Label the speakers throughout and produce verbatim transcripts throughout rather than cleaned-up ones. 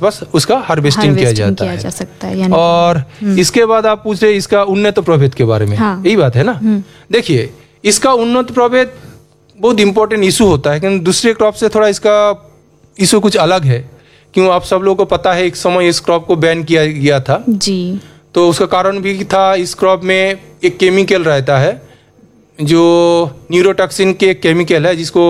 Speaker 1: आसपास उसका हार्वेस्टिंग किया जाता
Speaker 2: किया
Speaker 1: है
Speaker 2: जा सकता है यानी।
Speaker 1: और इसके बाद आप पूछ रहे इसका उन्नत प्रभेद के बारे में,
Speaker 2: हाँ।
Speaker 1: यही बात है ना। देखिए, इसका उन्नत प्रभेद बहुत इंपॉर्टेंट इशू होता है, क्योंकि दूसरे क्रॉप से थोड़ा इसका इशू कुछ अलग है। क्यों, आप सब लोगों को पता है एक समय इस क्रॉप को बैन किया गया था
Speaker 2: जी।
Speaker 1: तो उसका कारण भी था, इस क्रॉप में एक केमिकल रहता है जो न्यूरोटॉक्सिन के एक केमिकल है जिसको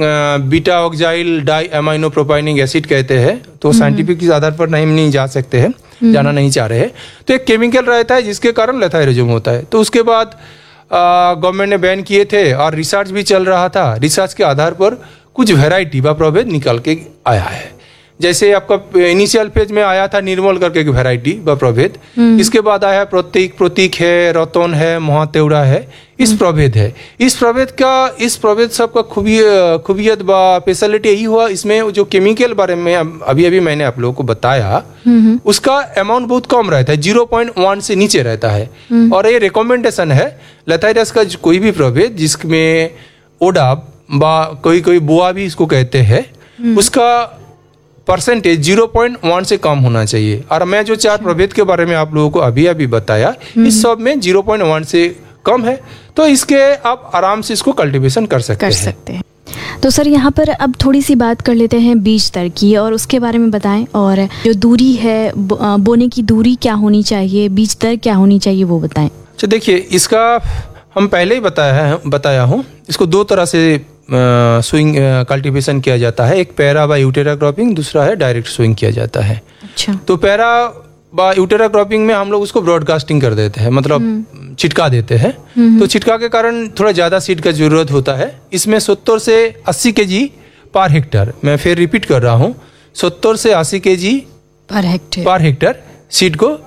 Speaker 1: बीटा ऑक्साइल डाई अमाइनो प्रोपाइनिक एसिड कहते हैं। तो साइंटिफिक के आधार पर नहीं नहीं जा सकते हैं, जाना नहीं चाह रहे हैं। तो एक केमिकल रहता है जिसके कारण लेथाइरिज्म होता है। तो उसके बाद गवर्नमेंट ने बैन किए थे और रिसर्च भी चल रहा था। रिसर्च के आधार पर कुछ वेराइटी व प्रभेद निकल के आया है। जैसे आपका इनिशियल फेज में आया था निर्मल करके एक वेराइटी व प्रभेद, इसके बाद आया है प्रतीक प्रतीक है, रतन है, महातेवड़ा है, इस प्रभेद है। इस प्रभेद का इस प्रभेद सबका खूबी खूबियत व स्पेशलिटी यही हुआ, इसमें जो केमिकल बारे में अभी अभी मैंने आप लोगों को बताया उसका अमाउंट बहुत कम रहता है, जीरो पॉइंट वन से नीचे रहता है। और ये रिकमेंडेशन है लेथाइरस का कोई भी प्रभेद जिसमें ओडाब व कोई कोई बोआ भी इसको कहते हैं, उसका परसेंटेज जीरो पॉइंट वन से कम होना चाहिए। और मैं जो चार प्रभेद के बारे में आप लोगों को अभी अभी बताया, इस सब में जीरो पॉइंट वन से कम है, तो इसके आप आराम से इसको कल्टीवेशन कर सकते
Speaker 2: कर
Speaker 1: हैं।
Speaker 2: सकते हैं। तो सर यहाँ पर अब थोड़ी सी बात कर लेते हैं बीज दर की, और उसके बारे में बताएं। और जो दूरी है, बो, बोने की दूरी क्या होनी चाहिए, बीज दर क्या होनी चाहिए, वो बताएं।
Speaker 1: अच्छा, देखिए, इसका हम पहले ही बताया है बताया हूँ। इसको दो तरह से स्विंग कल्टीवेशन किया जाता है। एक पैरा बाय यूटेरा क्रॉपिंग, दूसरा है डायरेक्ट स्विंग किया जाता है।
Speaker 2: अच्छा।
Speaker 1: तो पैरा बाय यूटेरा क्रॉपिंग में हम लोग उसको ब्रॉडकास्टिंग कर देते हैं, मतलब छिटका देते हैं। तो छिटका के कारण थोड़ा ज़्यादा सीड का जरूरत होता है। इसमें सत्तर से अस्सी के जी पर हेक्टर, मैं फिर रिपीट कर रहा हूँ, सत्तर से अस्सी के जी
Speaker 2: per hectare
Speaker 1: per hectare seed को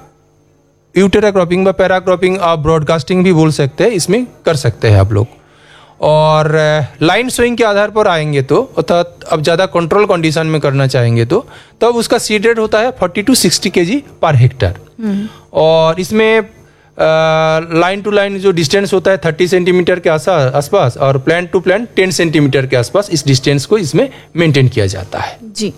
Speaker 1: यूटेरा क्रॉपिंग व पैरा क्रॉपिंग, आप ब्रॉडकास्टिंग भी बोल सकते हैं, इसमें कर सकते हैं आप लोग। और लाइन स्विंग के आधार पर आएंगे तो, अर्थात अब ज़्यादा कंट्रोल कंडीशन में करना चाहेंगे तो तब उसका सीड रेट होता है फोर्टी टू सिक्सटी के जी पर हेक्टर। और इसमें लाइन टू लाइन जो डिस्टेंस होता है थर्टी सेंटीमीटर के आसपास, और plant to plant ten centimetre के आसपास, इस डिस्टेंस को इसमें मेंटेन किया जाता है।
Speaker 2: जी।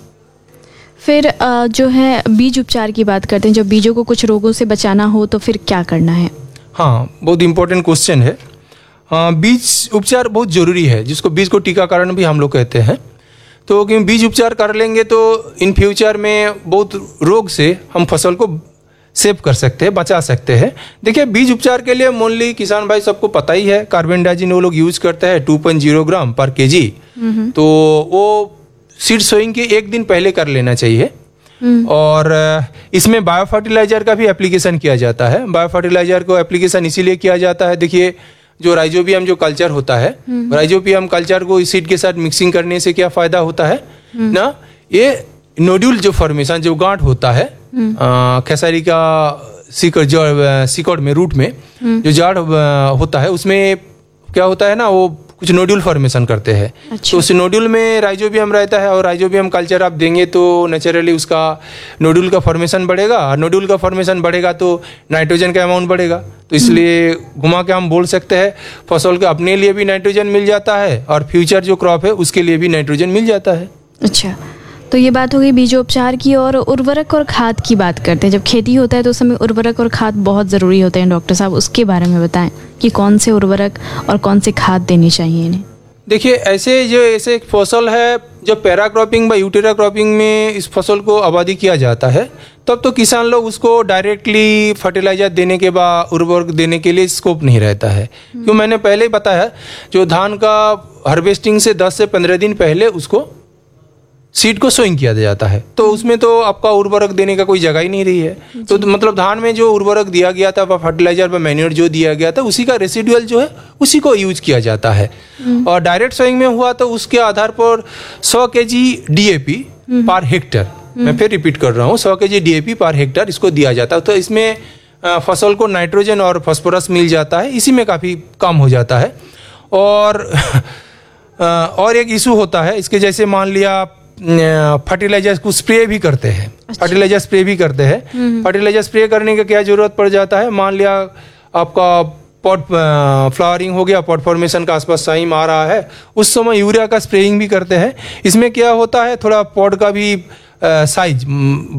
Speaker 2: फिर जो है बीज उपचार की बात करते हैं। जब बीजों को कुछ रोगों से बचाना हो तो फिर क्या करना है?
Speaker 1: हाँ, बहुत इंपॉर्टेंट क्वेश्चन है। हाँ, बीज उपचार बहुत जरूरी है, जिसको बीज को टीकाकरण भी हम लोग कहते हैं। तो क्योंकि बीज उपचार कर लेंगे तो इन फ्यूचर में बहुत रोग से हम फसल को सेव कर सकते हैं, बचा सकते हैं। देखिए, बीज उपचार के लिए मोनली किसान भाई सबको पता ही है, कार्बेंडाजिन वो लोग यूज करते हैं टू पॉइंट जीरो ग्राम पर के जी। तो वो सीड सोइंग के एक दिन पहले कर लेना चाहिए। और इसमें बायो फर्टिलाइजर का भी एप्लीकेशन किया जाता है। बायो फर्टिलाइजर को एप्लीकेशन इसीलिए किया जाता है, देखिए, जो राइजोबियम जो कल्चर होता है, राइजोबियम कल्चर को इस सीड के साथ मिक्सिंग करने से क्या फायदा होता है ना, ये नोड्यूल जो फॉर्मेशन, जो गांठ होता है खेसारी का सिकड़, जो सिकड़ में रूट में जो जाड़ होता है, उसमें क्या होता है ना, वो कुछ नोड्यूल फॉर्मेशन करते हैं। अच्छा। तो उस नोड्यूल में राइजोबियम रहता है, और राइजोबियम कल्चर आप देंगे तो नेचुरली उसका नोड्यूल का फॉर्मेशन बढ़ेगा, और नोड्यूल का फॉर्मेशन बढ़ेगा तो नाइट्रोजन का अमाउंट बढ़ेगा। तो इसलिए घुमा के हम बोल सकते हैं फसल के अपने लिए भी नाइट्रोजन मिल जाता है, और फ्यूचर जो क्रॉप है उसके लिए भी नाइट्रोजन मिल जाता है।
Speaker 2: अच्छा, तो ये बात हो गई बीजोपचार की। और उर्वरक और खाद की बात करते हैं। जब खेती होता है तो उस समय उर्वरक और खाद बहुत ज़रूरी होते हैं। डॉक्टर साहब, उसके बारे में बताएं कि कौन से उर्वरक और कौन से खाद देनी चाहिए इन्हें।
Speaker 1: देखिए, ऐसे जो ऐसे एक फसल है जो पैरा क्रॉपिंग व यूटेरा क्रॉपिंग में इस फसल को आबादी किया जाता है, तब तो किसान लोग उसको डायरेक्टली फर्टिलाइजर देने के बाद उर्वरक देने के लिए स्कोप नहीं रहता है। क्यों, मैंने पहले ही बताया, जो धान का हार्वेस्टिंग से दस से पंद्रह दिन पहले उसको सीड को सोइंग किया जाता है, तो उसमें तो आपका उर्वरक देने का कोई जगह ही नहीं रही है। तो मतलब धान में जो उर्वरक दिया गया था, फर्टिलाइजर व मैन्योर जो दिया गया था, उसी का रेसिडुअल जो है उसी को यूज किया जाता है। और डायरेक्ट सोइंग में हुआ तो उसके आधार पर सौ के G D A P per hectare, मैं फिर रिपीट कर रहा हूँ, सौ के G D A P per hectare इसको दिया जाता है। तो इसमें फसल को नाइट्रोजन और फास्फोरस मिल जाता है, इसी में काफ़ी कम हो जाता है। और और एक इशू होता है इसके, जैसे मान लिया फर्टिलाइजर को स्प्रे भी करते हैं। अच्छा। फर्टिलाइजर स्प्रे भी करते हैं। फर्टिलाइजर स्प्रे करने का क्या जरूरत पड़ जाता है, मान लिया आपका पॉट फ्लावरिंग हो गया, पॉट फॉर्मेशन का आसपास साइम आ रहा है, उस समय यूरिया का स्प्रेइंग भी करते हैं। इसमें क्या होता है, थोड़ा पॉट का भी साइज